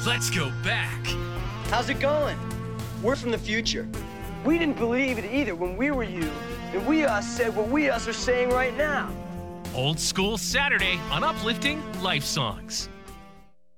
Let's go back. How's it going? We're from the future. We didn't believe it either when we were you. And we said what we are saying right now. Old School Saturday on Uplifting Life Songs.